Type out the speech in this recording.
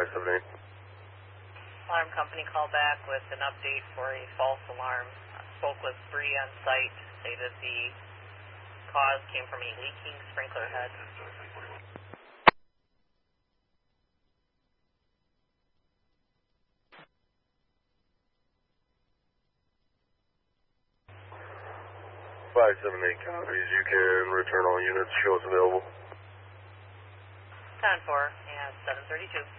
578. Alarm company called back with an update for a false alarm. Spoke with Bree on site, stated the cause came from a leaking sprinkler head. Five 7-8 copies. You can return all units. Show us available. 10-4 and 732.